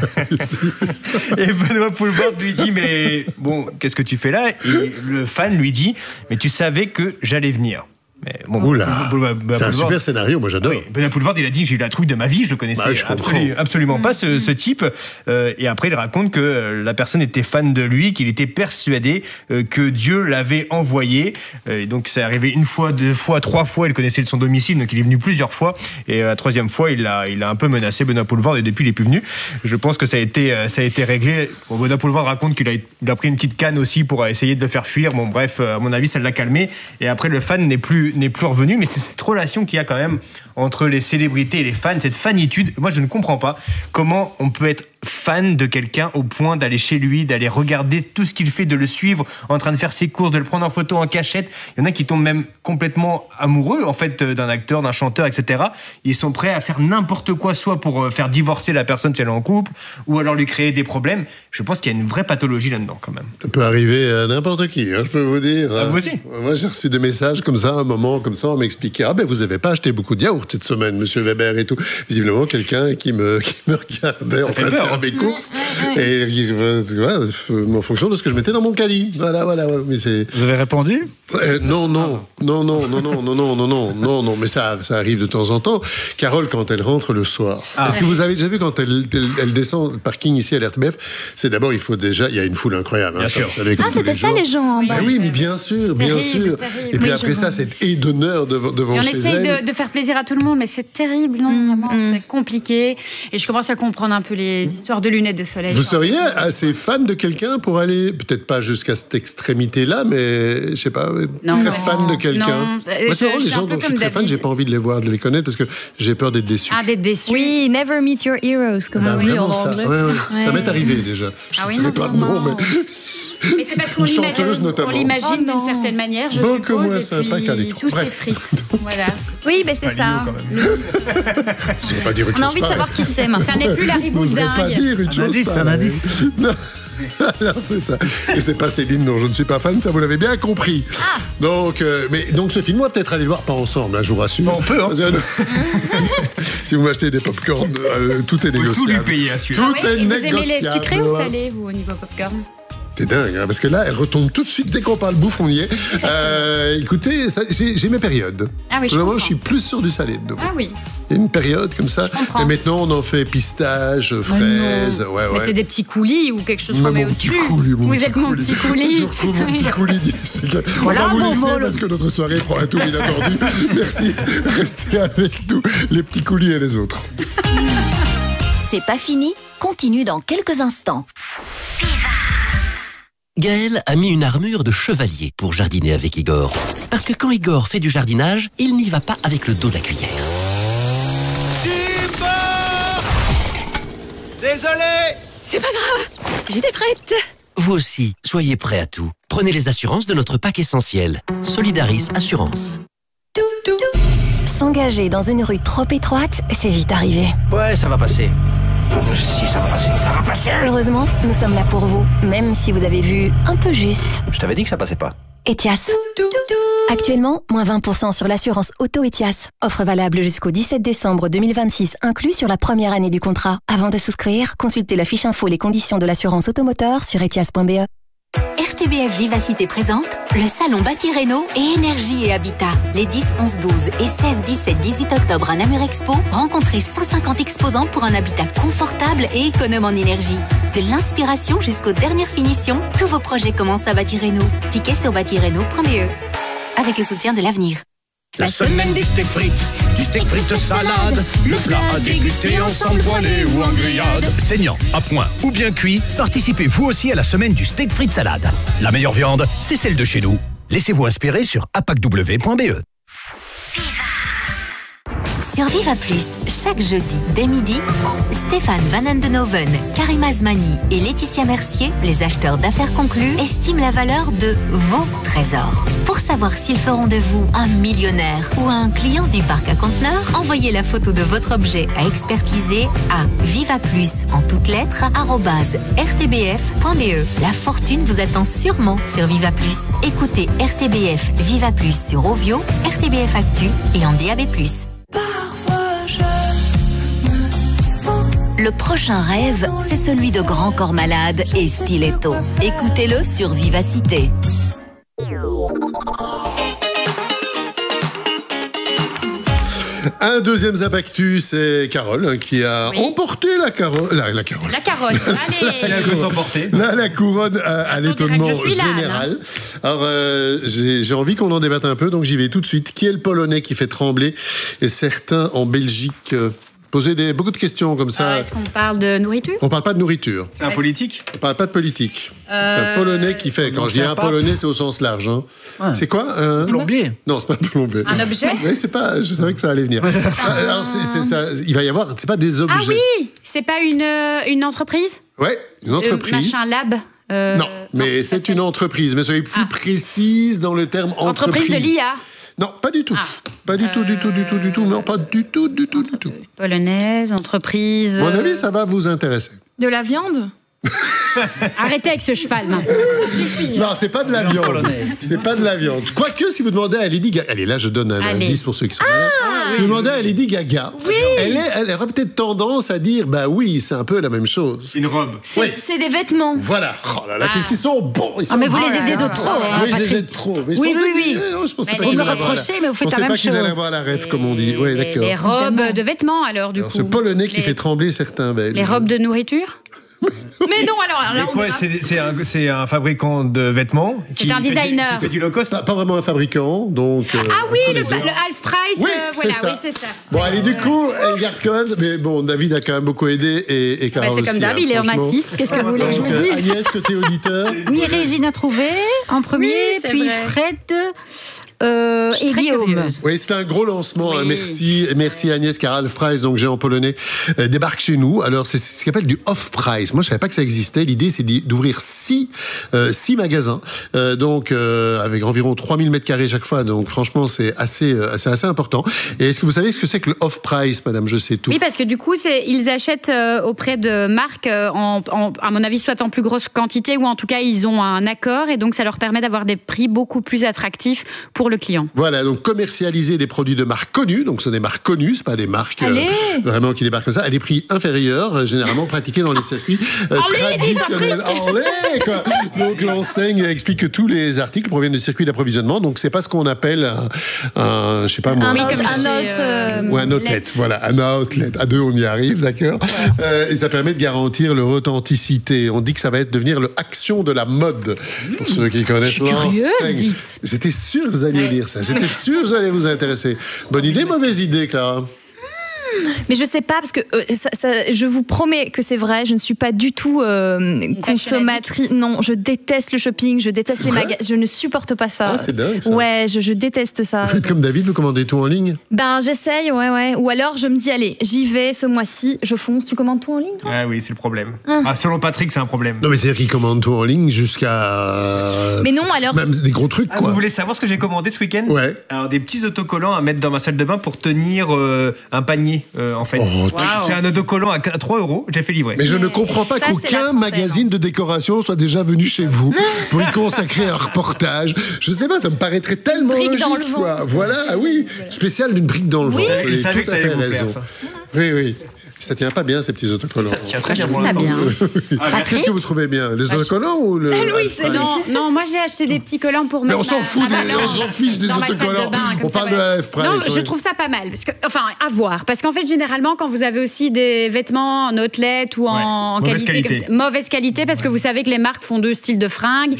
Et Benoît Poelvoorde lui dit, mais bon, qu'est-ce que tu fais là? Et le fan lui dit, mais tu savais que j'allais venir. Mais bon, oula, c'est un super scénario, moi j'adore. Oui, Benoît Poelvoorde, il a dit, j'ai eu la trouille de ma vie, je le connaissais absolument pas, ce type. Et après, il raconte que la personne était fan de lui, qu'il était persuadé que Dieu l'avait envoyé. Et donc, c'est arrivé une fois, deux fois, trois fois, il connaissait son domicile, donc il est venu plusieurs fois. Et la troisième fois, il a un peu menacé Benoît Poelvoorde, et depuis, il est plus venu. Je pense que ça a été réglé. Bon, Benoît Poelvoorde raconte qu'il a pris une petite canne aussi pour essayer de le faire fuir. Bon, bref, à mon avis, ça l'a calmé. Et après, le fan n'est plus revenu, mais c'est cette relation qu'il y a quand même entre les célébrités et les fans, cette fanitude. Moi, je ne comprends pas comment on peut être fan de quelqu'un au point d'aller chez lui, d'aller regarder tout ce qu'il fait, de le suivre en train de faire ses courses, de le prendre en photo en cachette. Il y en a qui tombent même complètement amoureux en fait d'un acteur, d'un chanteur, etc. Ils sont prêts à faire n'importe quoi, soit pour faire divorcer la personne si elle est en couple, ou alors lui créer des problèmes. Je pense qu'il y a une vraie pathologie là-dedans quand même. Ça peut arriver à n'importe qui, je peux vous dire. Ah, vous aussi? Moi, j'ai reçu des messages comme ça, un moment comme ça, on m'expliquait, vous avez pas acheté beaucoup de yaourts cette semaine, monsieur Weber et tout. Visiblement, quelqu'un qui me regardait en train de faire mes courses et en fonction de ce que je mettais dans mon caddie. Voilà. Mais c'est... Vous avez répondu? Non, mais ça arrive de temps en temps. Carole, quand elle rentre le soir, est-ce que vous avez déjà vu quand elle descend le parking ici à l'RTBF, c'est d'abord, il y a une foule incroyable. Bien sûr. C'était ça les gens en bas. Oui, mais bien sûr. Et puis après ça, cette haie d'honneur devant chez elle. On essaye de faire plaisir à tout le monde, mais c'est terrible, non? Vraiment, c'est compliqué. Et je commence à comprendre un peu les histoires de lunettes de soleil. Vous seriez assez fan de quelqu'un pour aller, peut-être pas jusqu'à cette extrémité-là, mais je sais pas, très fan de quelqu'un? Moi, c'est vraiment les gens dont je suis très fan, j'ai pas envie de les voir, de les connaître, parce que j'ai peur d'être déçu. D'être déçu. Oui, never meet your heroes, comme on dit en anglais. Ça m'est arrivé déjà. Je ne sais pas de nom, mais... Mais c'est parce qu'on l'imagine d'une certaine manière, je suppose, moins et sympa qu'à puis l'écran. tout s'effrite. Voilà. Oui, mais c'est ça. On a envie de savoir qui c'est maintenant. Ça n'est plus la ribouche dingue. Pas dire une chose c'est un indice. Non. Alors c'est ça. Et c'est pas Céline dont je ne suis pas fan, ça vous l'avez bien compris. Donc ce film, on va peut-être aller le voir pas ensemble, je vous rassure. On peut, hein. Si vous m'achetez des pop-corn, tout est négociable. Tout lui payer à celui-là. Tout est négociable. Vous aimez les sucrés ou salés, vous, au niveau pop-corn? C'est dingue, hein, parce que là, elle retombe tout de suite dès qu'on parle bouffe, on y est. Écoutez, j'ai mes périodes. Ah oui, je suis plus sur du salé de nouveau. Ah oui. Il y a une période comme ça. Et maintenant, on en fait pistache, fraises. Ouais. Mais c'est des petits coulis ou quelque chose qu'on met au-dessus. Vous êtes mon petit coulis. Je retrouve mon petit coulis. On va vous laisser parce que notre soirée prend un tour inattendu. Merci. Restez avec nous, les petits coulis et les autres. C'est pas fini, continue dans quelques instants. Gaël a mis une armure de chevalier pour jardiner avec Igor. Parce que quand Igor fait du jardinage, il n'y va pas avec le dos de la cuillère. Désolé! C'est pas grave, j'étais prête. Vous aussi, soyez prêts à tout. Prenez les assurances de notre pack essentiel. Solidaris Assurance. S'engager dans une rue trop étroite, c'est vite arrivé. Ouais, ça va passer. Si, ça va passer. Heureusement, nous sommes là pour vous, même si vous avez vu un peu juste. Je t'avais dit que ça passait pas. Etias. Actuellement, moins 20% sur l'assurance auto Etias. Offre valable jusqu'au 17 décembre 2026, inclus sur la première année du contrat. Avant de souscrire, consultez la fiche info les conditions de l'assurance automoteur sur etias.be. RTBF Vivacité présente le salon Bâti Réno et Énergie et Habitat. Les 10, 11, 12 et 16, 17, 18 octobre à Namur Expo, rencontrez 150 exposants pour un habitat confortable et économe en énergie. De l'inspiration jusqu'aux dernières finitions, tous vos projets commencent à Bâti Réno. Tickets sur bâtiréno.be. Avec le soutien de l'avenir. La semaine des steaks frites, du steak frites salade, le plat à déguster ensemble poêlé ou en grillade. Saignant, à point ou bien cuit, participez vous aussi à la semaine du steak frites salade. La meilleure viande, c'est celle de chez nous. Laissez-vous inspirer sur apacw.be. Sur Viva Plus, chaque jeudi, dès midi, Stéphane Van Andenoven, Karim Azmani et Laetitia Mercier, les acheteurs d'affaires conclus, estiment la valeur de vos trésors. Pour savoir s'ils feront de vous un millionnaire ou un client du parc à conteneurs, envoyez la photo de votre objet à expertiser à vivaplus, en toutes lettres, @rtbf.be. La fortune vous attend sûrement sur Viva Plus. Écoutez RTBF Viva Plus sur Ovio, RTBF Actu et en DAB+. Le prochain rêve, c'est celui de Grand Corps Malade et Stiletto. Écoutez-le sur Vivacité. Un deuxième Zap Actu, c'est Carole qui a emporté la carotte. La carotte, allez. Elle peut s'emporter. La couronne à l'étonnement général. Alors, j'ai envie qu'on en débatte un peu, donc j'y vais tout de suite. Qui est le Polonais qui fait trembler et certains en Belgique poser beaucoup de questions comme ça. Est-ce qu'on parle de nourriture? On parle pas de nourriture. C'est un politique? On parle pas de politique. C'est un Polonais qui fait. Quand je dis un Polonais, c'est au sens large. Hein. Ouais. C'est quoi? Plombier? Non, c'est pas un plombier. Un objet? Oui, c'est pas. Je savais que ça allait venir. Alors, ça, il va y avoir. C'est pas des objets. Ah oui, c'est pas une entreprise? Ouais, une entreprise. Machin lab. Non, mais c'est une entreprise. Mais soyez plus précise dans le terme entreprise. Entreprise de l'IA. Non, pas du tout. Pas du tout. Non, pas du tout. Polonaise, entreprise. À mon avis, ça va vous intéresser. De la viande? Arrêtez avec ce cheval, maintenant. Ça suffit. Non, c'est pas de la viande. C'est pas de la viande. Quoique, si vous demandez à Lady Gaga... Allez, là, je donne un indice pour ceux qui sont là. Si vous demandez à Lady Gaga, elle aurait peut-être tendance à dire, bah oui, c'est un peu la même chose. Une robe. C'est des vêtements. Voilà. Oh là là, qu'est-ce qu'ils sont bons. Mais vous les aidez de trop, Oui, je les aide trop. Mais oui. Vous me reprochez, mais vous faites la même chose. Je pensais pas qu'ils allaient avoir la rêve, comme on dit. Oui, d'accord. Les robes de vêtements, alors, du coup. Ce Polonais qui fait trembler certains Belges. Les robes de nourriture? Mais non, alors là, c'est un fabricant de vêtements. C'est un designer. Qui fait du low cost. Pas vraiment un fabricant, donc. Ah oui, le half price. Oui, voilà, c'est ça. ça. Bon, allez, du coup, elle garde quand même. Mais bon, David a quand même beaucoup aidé et Carole c'est comme David, il est en assiste. Qu'est-ce que vous voulez que je vous dise? Agnès, côté auditeur. Oui, Régine a trouvé en premier, puis Fred. Et Guillaume. Oui, c'est un gros lancement. Oui. Merci Agnès, car Half Price, donc géant polonais, débarque chez nous. Alors, c'est ce qu'on appelle du off-price. Moi, je savais pas que ça existait. L'idée, c'est d'ouvrir 6 magasins, donc avec environ 3000 mètres carrés chaque fois. Donc, franchement, c'est assez important. Et est-ce que vous savez ce que c'est que le off-price, madame? Je sais tout. Oui, parce que du coup, ils achètent auprès de marques, à mon avis, soit en plus grosse quantité, ou en tout cas, ils ont un accord. Et donc, ça leur permet d'avoir des prix beaucoup plus attractifs pour pour le client. Voilà, donc commercialiser des produits de marques connues, donc ce sont des marques connues, c'est pas des marques vraiment qui débarquent comme ça, à des prix inférieurs, généralement pratiqués dans les circuits traditionnels. Allez, quoi. Donc l'enseigne explique que tous les articles proviennent de circuits d'approvisionnement, donc c'est pas ce qu'on appelle un je sais pas moi, un outlet. Voilà, un outlet. À deux, on y arrive, d'accord. Et ça permet de garantir leur authenticité. On dit que ça va devenir le Action de la mode, pour ceux qui connaissent l'enseigne. J'étais sûr que vous alliez dire ça. J'étais sûr que ça allait vous intéresser. Bonne idée, mauvaise idée, Clara? Mais je sais pas, parce que je vous promets que c'est vrai, je ne suis pas du tout consommatrice. Non, je déteste le shopping, je déteste les magasins, je ne supporte pas ça. Ah, c'est dingue ça. Ouais, je déteste ça. Vous faites comme David, vous commandez tout en ligne? Ben, j'essaye, ouais. Ou alors je me dis, allez, j'y vais ce mois-ci, je fonce. Tu commandes tout en ligne, toi? Ah oui, c'est le problème. Selon Patrick, c'est un problème. Non, mais c'est-à-dire qu'il commande tout en ligne jusqu'à. Mais non, alors. Même des gros trucs, quoi. Vous voulez savoir ce que j'ai commandé ce week-end? Ouais. Alors, des petits autocollants à mettre dans ma salle de bain pour tenir un panier. En fait, c'est un autocollant à 3 €. J'ai fait livrer. Mais je ne comprends pas qu'aucun magazine de décoration soit déjà venu chez vous pour y consacrer un reportage. Je sais pas, ça me paraîtrait tellement logique. Quoi. Voilà, oui, spécial d'une brique dans le ventre. Je savais que ça allait vous plaire, ça. Oui. Ça tient pas bien, ces petits autocollants. Ça tient très Je bien trouve ça bien. Qu'est-ce que vous trouvez bien? Les autocollants ou le. Oui, c'est non, moi j'ai acheté des petits collants pour mettre. Mais on s'en fout, on s'en fiche des autocollants. On parle de la F-Price. Non, je trouve ça pas mal. Parce que, enfin, à voir. Parce qu'en fait, généralement, quand vous avez aussi des vêtements en outlet ou en mauvaise qualité, parce que vous savez que les marques font deux styles de fringues.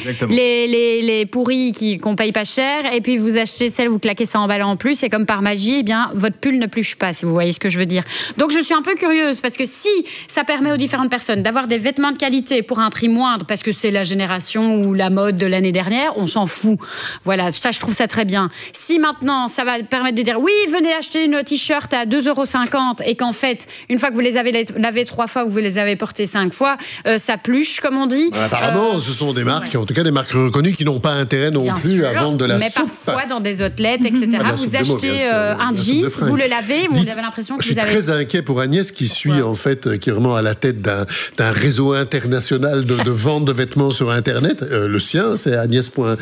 Les pourris qu'on paye pas cher, et puis vous achetez celles où vous claquez 100 balles en plus, et comme par magie, eh bien, votre pull ne pluche pas, si vous voyez ce que je veux dire. Donc, je suis un peu curieuse, parce que si ça permet aux différentes personnes d'avoir des vêtements de qualité pour un prix moindre, parce que c'est la génération ou la mode de l'année dernière, on s'en fout. Voilà, ça, je trouve ça très bien. Si maintenant, ça va permettre de dire, oui, venez acheter une t-shirt à 2,50 €, et qu'en fait, une fois que vous les avez lavés 3 fois ou vous les avez portés 5 fois, ça pluche, comme on dit. Apparemment, ce sont des marques, en tout cas des marques reconnues, qui n'ont pas intérêt non plus à vendre de la soupe. Mais parfois, dans des outlets, etc., vous achetez un jean, vous le lavez, vous avez l'impression que vous avez... Je suis très inquiet pour Agnès, qui suit, en fait, qui est vraiment à la tête d'un réseau international de vente de vêtements sur Internet. Le sien, c'est agnès.be.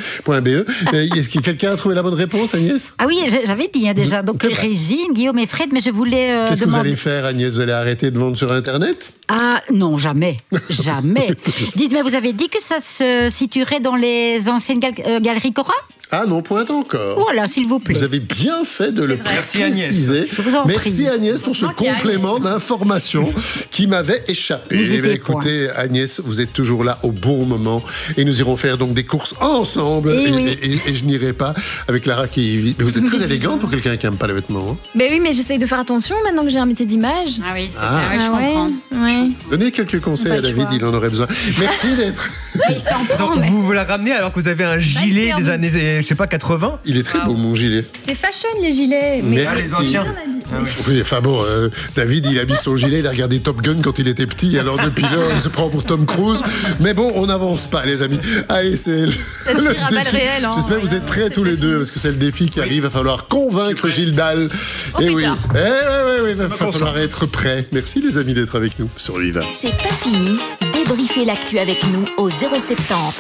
Est-ce que quelqu'un a trouvé la bonne réponse, Agnès? Ah oui, j'avais dit déjà. Donc, Régine, Guillaume et Fred, mais je voulais Qu'est-ce que vous allez faire, Agnès? Vous allez arrêter de vendre sur Internet? Ah non, jamais. Jamais. Dites-moi, vous avez dit que ça se situerait dans les anciennes galeries Cora? Ah non, point encore. Voilà, s'il vous plaît. Vous avez bien fait de le préciser. Agnès. Je vous en prie. Merci Agnès pour ce complément d'information qui m'avait échappé. Écoutez, Agnès, vous êtes toujours là au bon moment et nous irons faire donc des courses ensemble. Et je n'irai pas avec Lara qui... Mais vous êtes très élégante pour quelqu'un qui n'aime pas les vêtements. Hein. Mais oui, mais j'essaye de faire attention maintenant que j'ai un métier d'image. Ah oui, c'est ça, je comprends. Ouais. Donnez quelques conseils à David, il en aurait besoin. Merci d'être... Il s'en prend. Vous la ramenez alors que vous avez un gilet des années, je sais pas, 80. Il est très beau, mon gilet. C'est fashion, les gilets. Mais les anciens. Oui, enfin bon, David, il a mis son gilet, il a regardé Top Gun quand il était petit, alors depuis là, il se prend pour Tom Cruise. Mais bon, on n'avance pas, les amis. Allez, c'est le défi. Réel, hein. J'espère que vous êtes prêts tous les deux, parce que c'est le défi qui arrive. Il va falloir convaincre Gilles Dalle. Et oui, il va falloir être prêt. Merci, les amis, d'être avec nous sur Viva. C'est pas fini. Débriefez l'actu avec nous au 070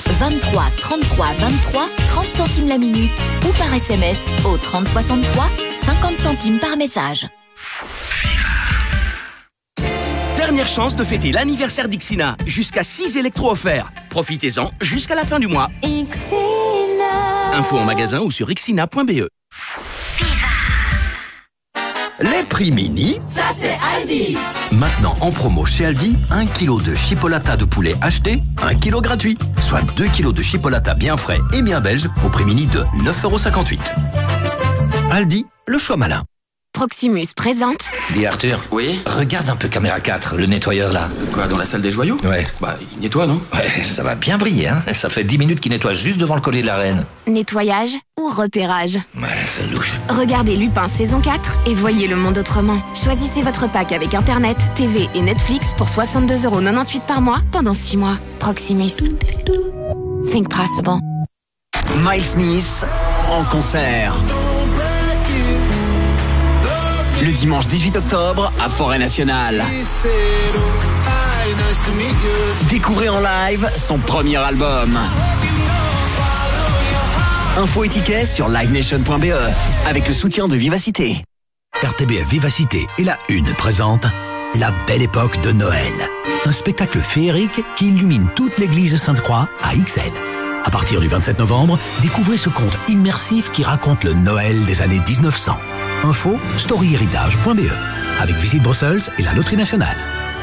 23 33 23 30 centimes la minute ou par SMS au 30 63 50 centimes par message. Dernière chance de fêter l'anniversaire d'Ixina. Jusqu'à 6 électros offerts. Profitez-en jusqu'à la fin du mois. Ixina. Info en magasin ou sur ixina.be. Les prix mini, ça c'est Aldi. Maintenant en promo chez Aldi, 1 kg de chipolata de poulet acheté, 1 kg gratuit. Soit 2 kg de chipolata bien frais et bien belge au prix mini de 9,58 €. Aldi, le choix malin. Proximus présente. Dis Arthur. Oui. Regarde un peu caméra 4, le nettoyeur là. Quoi, dans la salle des joyaux? Ouais. Bah, il nettoie, non? Ouais, ça va bien briller, hein. Ça fait 10 minutes qu'il nettoie juste devant le collier de la reine. Nettoyage ou repérage? Ouais, c'est louche. Regardez Lupin saison 4 et voyez le monde autrement. Choisissez votre pack avec Internet, TV et Netflix pour 62,98 € par mois pendant 6 mois. Proximus. Think possible. Miles Smith en concert. Le dimanche 18 octobre à Forêt Nationale. Découvrez en live son premier album. Infos et tickets sur livenation.be avec le soutien de Vivacité. RTBF Vivacité et la Une présente La Belle Époque de Noël. Un spectacle féerique qui illumine toute l'église Sainte-Croix à XL. À partir du 27 novembre, découvrez ce conte immersif qui raconte le Noël des années 1900. Info, storyhéritage.be avec Visite Bruxelles et la Loterie Nationale.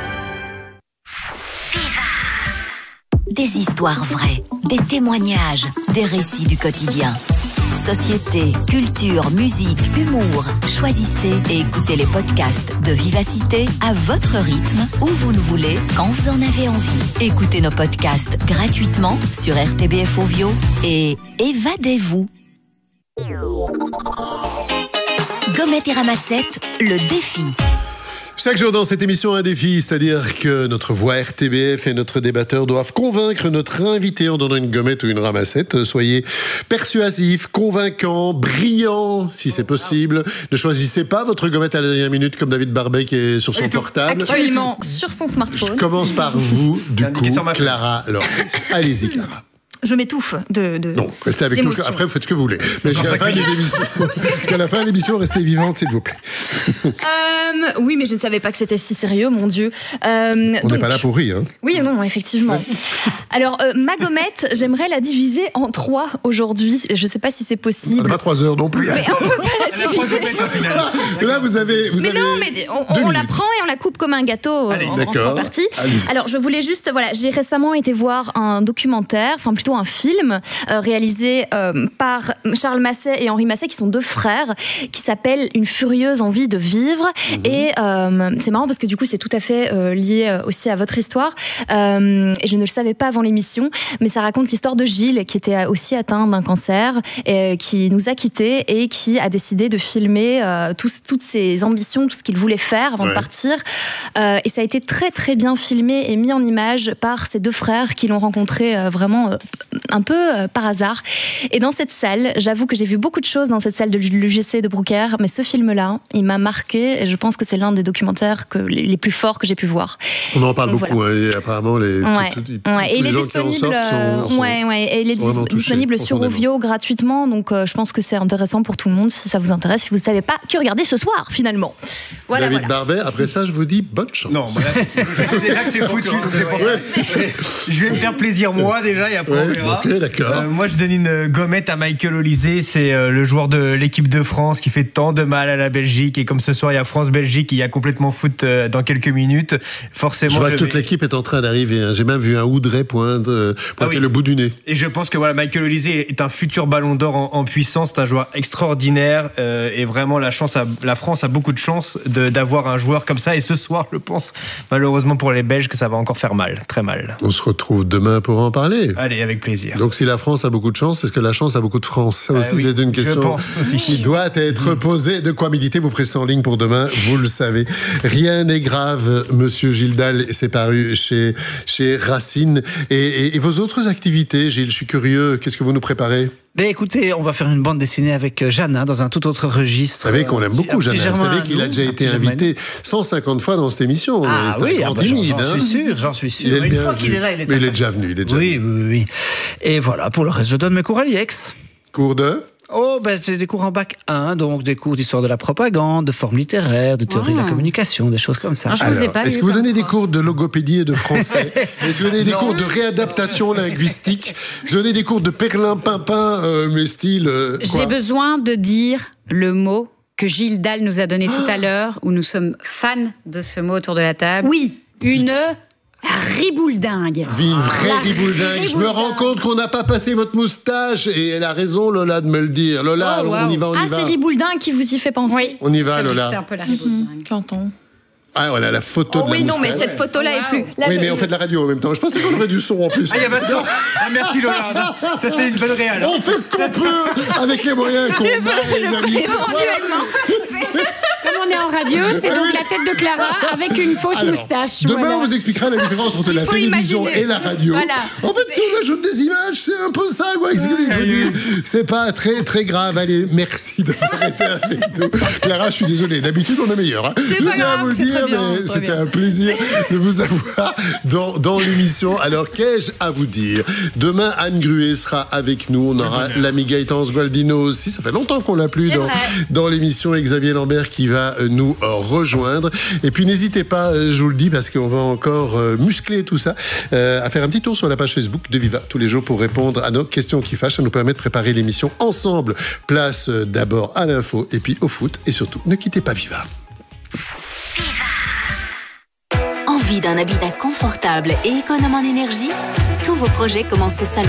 Des histoires vraies, des témoignages, des récits du quotidien. Société, culture, musique, humour. Choisissez et écoutez les podcasts de Vivacité à votre rythme, où vous le voulez, quand vous en avez envie. Écoutez nos podcasts gratuitement sur RTBF Ovio et évadez-vous. Gommette et ramassette, le défi. Chaque jour dans cette émission, un défi, c'est-à-dire que notre voix RTBF et notre débatteur doivent convaincre notre invité en donnant une gommette ou une ramassette. Soyez persuasif, convaincant, brillant, si c'est possible. Ne choisissez pas votre gommette à la dernière minute comme David Barbet qui est sur son portable. Actuellement sur son smartphone. Je commence par vous, du coup, Clara Loris. Allez-y, Clara. Je m'étouffe de Non, restez avec nous. Après, vous faites ce que vous voulez. Mais jusqu'à la fin de l'émission, restez vivante, s'il vous plaît. Oui, mais je ne savais pas que c'était si sérieux, mon Dieu. On n'est pas là pour rire. Hein. Oui, non, effectivement. Ouais. Alors, ma gommette, j'aimerais la diviser en 3 aujourd'hui. Je ne sais pas si c'est possible. On n'a pas 3 heures non plus. Mais on ne peut pas la diviser. Là, vous avez non, mais on la prend et on la coupe comme un gâteau en 3 parties. Alors, je voulais juste... Voilà, j'ai récemment été voir un documentaire, enfin plutôt un film réalisé par Charles Massey et Henri Massey, qui sont 2 frères, qui s'appelle Une furieuse envie de vivre. Et c'est marrant parce que du coup, c'est tout à fait lié aussi à votre histoire. Et je ne le savais pas avant l'émission, mais ça raconte l'histoire de Gilles, qui était aussi atteint d'un cancer, et qui nous a quittés et qui a décidé de filmer toutes ses ambitions, tout ce qu'il voulait faire avant de partir. Et ça a été très très bien filmé et mis en image par ces 2 frères qui l'ont rencontré vraiment un peu par hasard. Et dans cette salle, j'avoue que j'ai vu beaucoup de choses dans cette salle de l'UGC de Brouckère, mais ce film-là, il m'a marqué et je pense que c'est l'un des documentaires les plus forts que j'ai pu voir. On en parle beaucoup, hein, et apparemment les il est disponible, il est disponible sur Ovio gratuitement, donc je pense que c'est intéressant pour tout le monde si ça vous intéresse, si vous ne savez pas que regarder ce soir finalement. David Barbet, après ça je vous dis bonne chance. Non, je sais déjà que c'est foutu, donc c'est pour ça. Je vais me faire plaisir moi déjà et après on verra. Ok, d'accord. Moi je donne une gommette à Michael Olysée, c'est le joueur de l'équipe de France qui fait tant de mal à la Belgique, et comme ce soir il y a France-Belgique, il y a complètement foot dans quelques minutes, forcément. Je vois que toute l'équipe est en train d'arriver, hein. J'ai même vu un Oudret pointer le bout du nez. Et je pense que voilà, Michael Olysée est un futur ballon d'or en puissance, c'est un joueur extraordinaire, et vraiment la France a beaucoup de chance d'avoir un joueur comme ça, et ce soir je pense malheureusement pour les Belges que ça va encore faire mal, très mal. On se retrouve demain pour en parler. Allez, avec plaisir. Donc si la France a beaucoup de chance, est-ce que la chance a beaucoup de France? Ça aussi c'est une question qui doit être posée. De quoi méditer, vous ferez ça en ligne pour demain, vous le savez. Rien n'est grave, monsieur Gilles Dalle, c'est paru chez Racine. Et vos autres activités, Gilles, je suis curieux, qu'est-ce que vous nous préparez? Écoutez, on va faire une bande dessinée avec Jeannin dans un tout autre registre. Vous savez qu'on aime beaucoup Jeannin. Vous savez qu'il a déjà été invité 150 fois dans cette émission. Ah oui, j'en suis sûr. Une fois qu'il est là, il est déjà venu. Oui. Et voilà, pour le reste, je donne mes cours à l'IEX. Cours de? C'est des cours en bac 1, donc des cours d'histoire de la propagande, de forme littéraire, de théorie de la communication, des choses comme ça. Est-ce que vous donnez des cours de logopédie et de français? Est-ce que vous donnez des cours de réadaptation linguistique? Est-ce que vous donnez des cours de perlimpinpin, mais style J'ai besoin de dire le mot que Gilles Dalle nous a donné tout à l'heure, où nous sommes fans de ce mot autour de la table. Oui. Une ribouledingue. Une vraie ribouledingue. Je me rends compte qu'on n'a pas passé votre moustache, et elle a raison, Lola, de me le dire. Lola, on y va. C'est ribouledingue qui vous y fait penser. Oui. On y va, Lola. C'est un peu la ribouledingue. J'entends. Ah, voilà, la photo de la moustache. Mais cette photo-là est plus... Là, mais on fait de la radio en même temps. Je pensais qu'on aurait du son en plus. Il y a pas de son. Merci, Lola. Ça, c'est une bonne réal. On fait ce qu'on peut avec les moyens qu'on a, les amis. Éventuellement. Comme on on est en radio, c'est donc la tête de Clara avec une fausse moustache. Demain, voilà. on vous expliquera la différence entre la télévision et la radio. Voilà. En fait, si on ajoute des images, c'est un peu ça, quoi. C'est pas très, très grave. Allez, merci d'avoir été avec nous. Clara, je suis désolé. D'habitude, on est meilleur. Hein. C'est pas grave, à vous c'est dire, très bien, mais très c'était bien. un plaisir de vous avoir dans l'émission. Alors, qu'ai-je à vous dire? Demain, Anne Gruet sera avec nous. On aura l'ami Gaëtan Sgualdino aussi. Ça fait longtemps qu'on l'a plus dans l'émission. Et Xavier Lambert qui va nous rejoindre. Et puis, n'hésitez pas, je vous le dis, parce qu'on va encore muscler tout ça, à faire un petit tour sur la page Facebook de Viva tous les jours pour répondre à nos questions qui fâchent. Ça nous permet de préparer l'émission ensemble. Place d'abord à l'info et puis au foot. Et surtout, ne quittez pas Viva. Envie d'un habitat confortable et économe en énergie? Tous vos projets commencent au salon